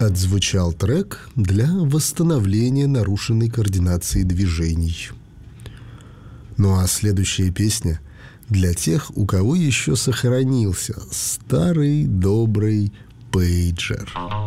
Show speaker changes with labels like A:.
A: Отзвучал трек для восстановления нарушенной координации движений. Ну а следующая песня для тех, у кого еще сохранился старый добрый пейджер.